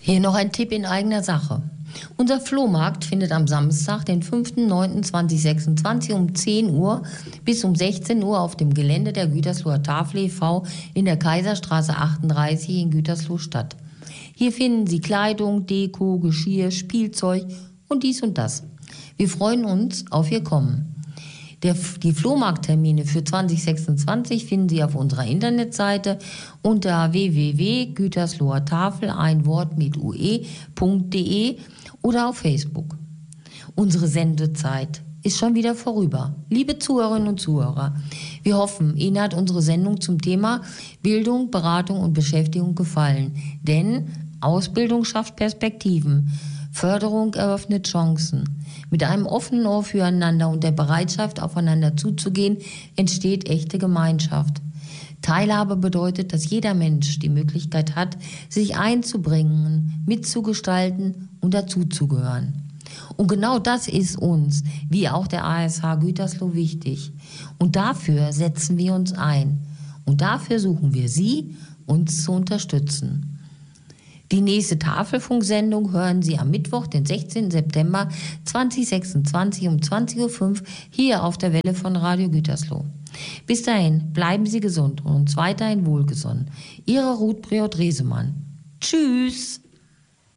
Hier noch ein Tipp in eigener Sache. Unser Flohmarkt findet am Samstag, den 5.9.2026 um 10 Uhr bis um 16 Uhr auf dem Gelände der Gütersloher Tafel e.V. in der Kaiserstraße 38 in Gütersloh statt. Hier finden Sie Kleidung, Deko, Geschirr, Spielzeug und dies und das. Wir freuen uns auf Ihr Kommen. Die Flohmarkttermine für 2026 finden Sie auf unserer Internetseite unter www.güterslohertafel, ein Wort mit ue.de oder auf Facebook. Unsere Sendezeit ist schon wieder vorüber. Liebe Zuhörerinnen und Zuhörer, wir hoffen, Ihnen hat unsere Sendung zum Thema Bildung, Beratung und Beschäftigung gefallen. Denn Ausbildung schafft Perspektiven. Förderung eröffnet Chancen. Mit einem offenen Ohr füreinander und der Bereitschaft, aufeinander zuzugehen, entsteht echte Gemeinschaft. Teilhabe bedeutet, dass jeder Mensch die Möglichkeit hat, sich einzubringen, mitzugestalten und dazuzugehören. Und genau das ist uns, wie auch der ASH Gütersloh, wichtig. Und dafür setzen wir uns ein. Und dafür suchen wir Sie, uns zu unterstützen. Die nächste Tafelfunksendung hören Sie am Mittwoch, den 16. September 2026 um 20.05 Uhr hier auf der Welle von Radio Gütersloh. Bis dahin, bleiben Sie gesund und uns weiterhin wohlgesonnen. Ihre Ruth Breot-Resemann. Tschüss!